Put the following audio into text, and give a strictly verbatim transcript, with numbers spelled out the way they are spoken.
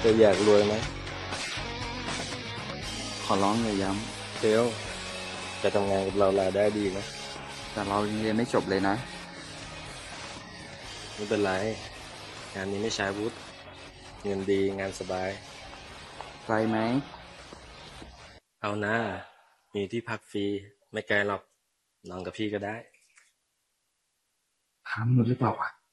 จะอยากรวยไหมขอร้องเลยย้เทลจะทำงานกับเรารายได้ดีไหมำแต่เรายังเรียนไม่จบเลยนะไม่เป็นไร งานนี้ไม่ใช้วุฒิเงินดีงานสบายไกลไหมเอาหน้ามีที่พักฟรีไม่ไกลหรอกนอนกับพี่ก็ได้ถามหนูหรือเปล่าวะ